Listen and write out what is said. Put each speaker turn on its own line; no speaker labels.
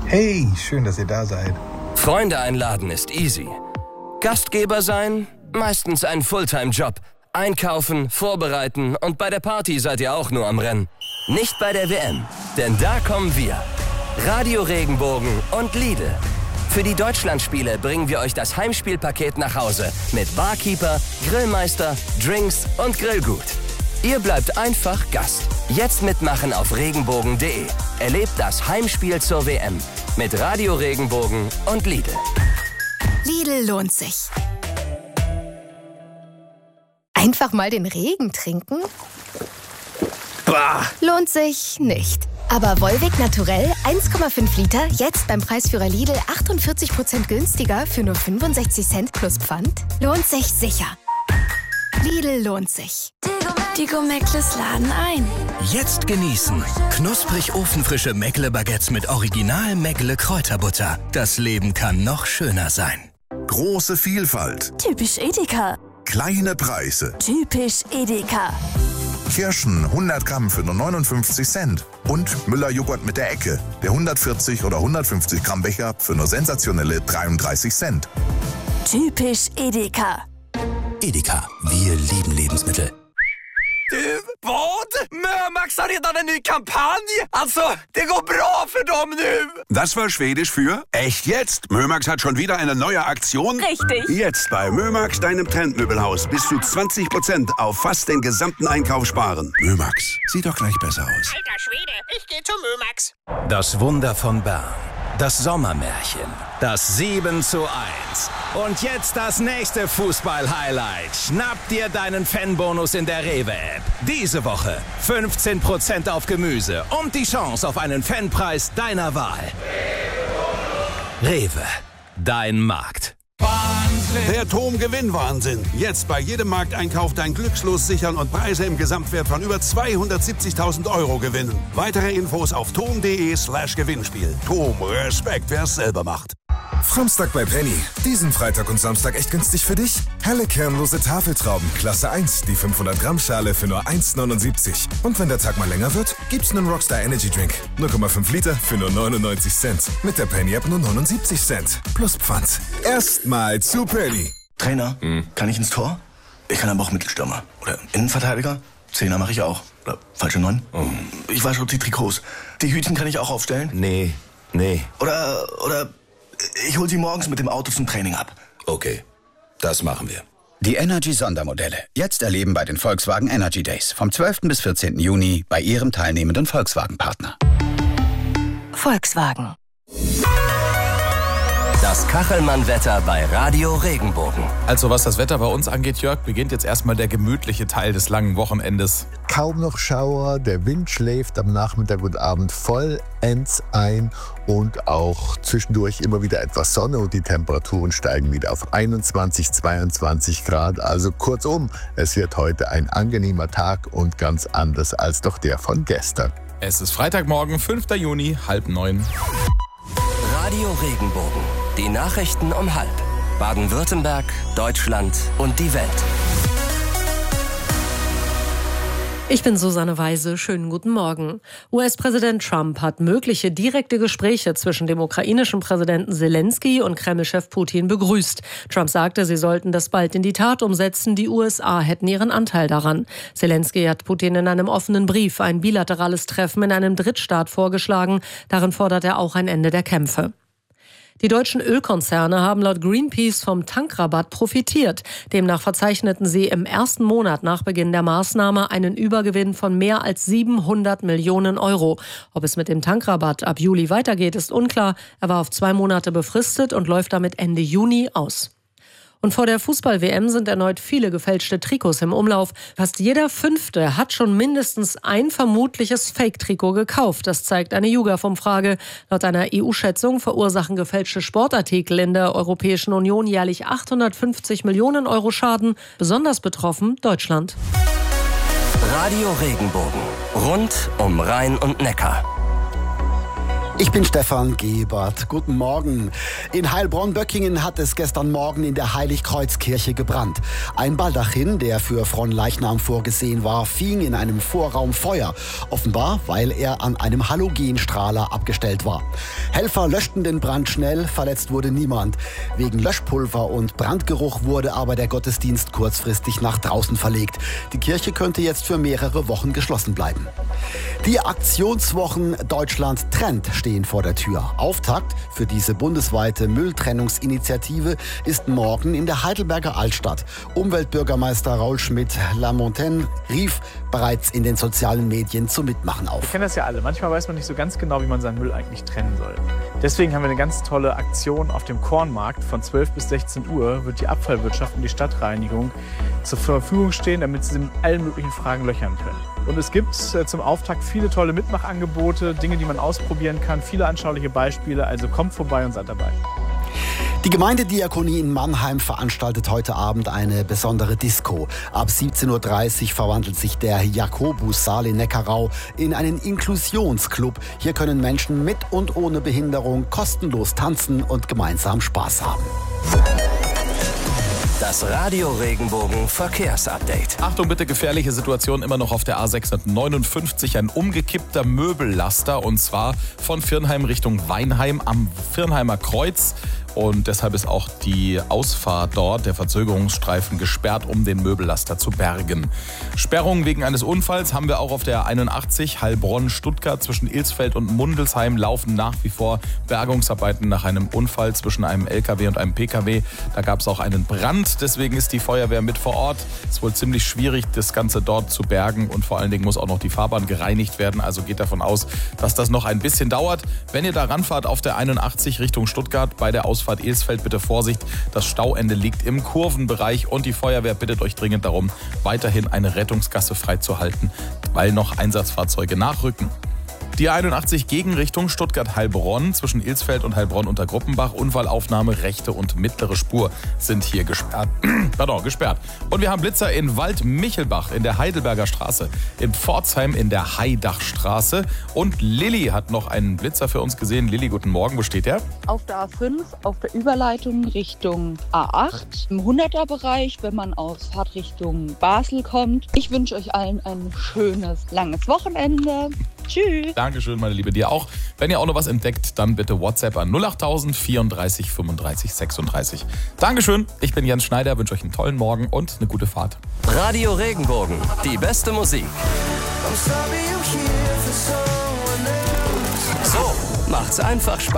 Hey, schön, dass ihr da seid.
Freunde einladen ist easy. Gastgeber sein? Meistens ein Fulltime-Job. Einkaufen, vorbereiten und bei der Party seid ihr auch nur am Rennen. Nicht bei der WM, denn da kommen wir. Radio Regenbogen und Lidl. Für die Deutschlandspiele bringen wir euch das Heimspielpaket nach Hause mit Barkeeper, Grillmeister, Drinks und Grillgut. Ihr bleibt einfach Gast. Jetzt mitmachen auf regenbogen.de. Erlebt das Heimspiel zur WM mit Radio Regenbogen und Lidl.
Lidl lohnt sich. Einfach mal den Regen trinken?
Bah.
Lohnt sich nicht. Aber Volvic Naturell 1,5 Liter, jetzt beim Preisführer Lidl 48% günstiger für nur 65 Cent plus Pfand? Lohnt sich sicher. Lidl lohnt sich.
Die Gourmettles laden ein.
Jetzt genießen. Knusprig ofenfrische Meckle-Baguettes mit Original Meckle-Kräuterbutter. Das Leben kann noch schöner sein.
Große Vielfalt.
Typisch Edeka.
Kleine Preise.
Typisch Edeka.
Kirschen 100 Gramm für nur 59 Cent. Und Müller-Joghurt mit der Ecke. Der 140 oder 150 Gramm Becher für nur sensationelle 33 Cent.
Typisch Edeka.
Edeka, wir lieben Lebensmittel.
Vad? Mömax har redan en ny kampanj! Alltså, det går bra för dem nu!
Das war Schwedisch für echt jetzt. Mömax hat schon wieder eine neue Aktion.
Richtig.
Jetzt bei Mömax, deinem Trendmöbelhaus. Bis zu 20% auf fast den gesamten Einkauf sparen. Mömax, sieht doch gleich besser aus.
Alter Schwede, ich gehe zu Mömax.
Das Wunder von Bern. Das Sommermärchen. Das 7:1. Und jetzt das nächste Fußball-Highlight. Schnapp dir deinen Fanbonus in der Rewe-App. Diese Woche 15% auf Gemüse und die Chance auf einen Fanpreis deiner Wahl. Rewe, dein Markt.
Der Tom-Gewinn-Wahnsinn. Jetzt bei jedem Markteinkauf dein Glückslos sichern und Preise im Gesamtwert von über 270.000 € gewinnen. Weitere Infos auf tom.de/Gewinnspiel. Tom, Respekt, wer es selber macht.
Samstag bei Penny. Diesen Freitag und Samstag echt günstig für dich? Helle kernlose Tafeltrauben, Klasse 1, die 500 Gramm Schale für nur 1,79. Und wenn der Tag mal länger wird, gibt's einen Rockstar Energy Drink. 0,5 Liter für nur 99 Cent. Mit der Penny App nur 79 Cent. Plus Pfand. Erstmal zu Penny.
Trainer, kann ich ins Tor? Ich kann aber auch Mittelstürmer. Oder Innenverteidiger? Zehner mache ich auch. Oder falsche 9? Ich wasche die Trikots. Die Hütchen kann ich auch aufstellen?
Nee.
Oder ich hol sie morgens mit dem Auto zum Training ab.
Okay, das machen wir.
Die Energy-Sondermodelle. Jetzt erleben bei den Volkswagen Energy Days. Vom 12. bis 14. Juni bei Ihrem teilnehmenden Volkswagen-Partner.
Volkswagen.
Das Kachelmann-Wetter bei Radio Regenbogen.
Also was das Wetter bei uns angeht, Jörg, beginnt jetzt erstmal der gemütliche Teil des langen Wochenendes.
Kaum noch Schauer, der Wind schläft am Nachmittag und Abend vollends ein und auch zwischendurch immer wieder etwas Sonne und die Temperaturen steigen wieder auf 21, 22 Grad. Also kurzum, es wird heute ein angenehmer Tag und ganz anders als doch der von gestern.
Es ist Freitagmorgen, 5. Juni, 8:30.
Radio Regenbogen. Die Nachrichten um 12:30. Baden-Württemberg, Deutschland und die Welt.
Ich bin Susanne Weise. Schönen guten Morgen. US-Präsident Trump hat mögliche direkte Gespräche zwischen dem ukrainischen Präsidenten Zelensky und Kreml-Chef Putin begrüßt. Trump sagte, sie sollten das bald in die Tat umsetzen. Die USA hätten ihren Anteil daran. Zelensky hat Putin in einem offenen Brief ein bilaterales Treffen in einem Drittstaat vorgeschlagen. Darin fordert er auch ein Ende der Kämpfe. Die deutschen Ölkonzerne haben laut Greenpeace vom Tankrabatt profitiert. Demnach verzeichneten sie im ersten Monat nach Beginn der Maßnahme einen Übergewinn von mehr als 700 Millionen €. Ob es mit dem Tankrabatt ab Juli weitergeht, ist unklar. Er war auf 2 Monate befristet und läuft damit Ende Juni aus. Und vor der Fußball-WM sind erneut viele gefälschte Trikots im Umlauf. Fast jeder Fünfte hat schon mindestens ein vermutliches Fake-Trikot gekauft. Das zeigt eine YouGov-Umfrage. Laut einer EU-Schätzung verursachen gefälschte Sportartikel in der Europäischen Union jährlich 850 Millionen € Schaden. Besonders betroffen Deutschland.
Radio Regenbogen. Rund um Rhein und Neckar. Ich
Ich bin Stefan Gebert. Guten Morgen. In Heilbronn-Böckingen hat es gestern Morgen in der Heiligkreuzkirche gebrannt. Ein Baldachin, der für Fronleichnam vorgesehen war, fing in einem Vorraum Feuer. Offenbar, weil er an einem Halogenstrahler abgestellt war. Helfer löschten den Brand schnell, verletzt wurde niemand. Wegen Löschpulver und Brandgeruch wurde aber der Gottesdienst kurzfristig nach draußen verlegt. Die Kirche könnte jetzt für mehrere Wochen geschlossen bleiben. Die Aktionswochen Deutschland trennt stehen vor der Tür. Auftakt für diese bundesweite Mülltrennungsinitiative ist morgen in der Heidelberger Altstadt. Umweltbürgermeister Raul Schmidt-Lamontagne rief bereits in den sozialen Medien zum Mitmachen auf.
Wir kennen das ja alle. Manchmal weiß man nicht so ganz genau, wie man seinen Müll eigentlich trennen soll. Deswegen haben wir eine ganz tolle Aktion auf dem Kornmarkt. Von 12 bis 16 Uhr wird die Abfallwirtschaft und die Stadtreinigung zur Verfügung stehen, damit sie mit allen möglichen Fragen löchern können. Und es gibt zum Auftakt viele tolle Mitmachangebote, Dinge, die man ausprobieren kann, viele anschauliche Beispiele. Also kommt vorbei und seid dabei.
Die Gemeindediakonie in Mannheim veranstaltet heute Abend eine besondere Disco. Ab 17.30 Uhr verwandelt sich der Jakobussaal in Neckarau in einen Inklusionsclub. Hier können Menschen mit und ohne Behinderung kostenlos tanzen und gemeinsam Spaß haben.
Das Radio Regenbogen Verkehrsupdate.
Achtung bitte, gefährliche Situation immer noch auf der A659. Ein umgekippter Möbellaster und zwar von Viernheim Richtung Weinheim am Viernheimer Kreuz. Und deshalb ist auch die Ausfahrt dort, der Verzögerungsstreifen, gesperrt, um den Möbellaster zu bergen. Sperrungen wegen eines Unfalls haben wir auch auf der 81 Heilbronn-Stuttgart. Zwischen Ilsfeld und Mundelsheim laufen nach wie vor Bergungsarbeiten nach einem Unfall zwischen einem LKW und einem PKW. Da gab es auch einen Brand, deswegen ist die Feuerwehr mit vor Ort. Es ist wohl ziemlich schwierig, das Ganze dort zu bergen und vor allen Dingen muss auch noch die Fahrbahn gereinigt werden. Also geht davon aus, dass das noch ein bisschen dauert. Wenn ihr da ranfahrt auf der 81 Richtung Stuttgart bei der Ausfahrt Ilsfeld, bitte Vorsicht, das Stauende liegt im Kurvenbereich und die Feuerwehr bittet euch dringend darum, weiterhin eine Rettungsgasse freizuhalten, weil noch Einsatzfahrzeuge nachrücken. Die 81 Gegenrichtung Stuttgart-Heilbronn zwischen Ilsfeld und Heilbronn unter Gruppenbach. Unfallaufnahme, rechte und mittlere Spur sind hier gesperrt. gesperrt. Und wir haben Blitzer in Waldmichelbach in der Heidelberger Straße, in Pforzheim in der Heidachstraße. Und Lilly hat noch einen Blitzer für uns gesehen. Lilly, guten Morgen, wo steht der?
Auf der A5, auf der Überleitung Richtung A8, im 100er-Bereich, wenn man aus Fahrtrichtung Basel kommt. Ich wünsche euch allen ein schönes, langes Wochenende. Tschüss.
Dankeschön, meine Liebe, dir auch. Wenn ihr auch noch was entdeckt, dann bitte WhatsApp an 08000 34 35 36. Dankeschön, ich bin Jens Schneider, wünsche euch einen tollen Morgen und eine gute Fahrt.
Radio Regenbogen, die beste Musik. So macht's einfach Spaß.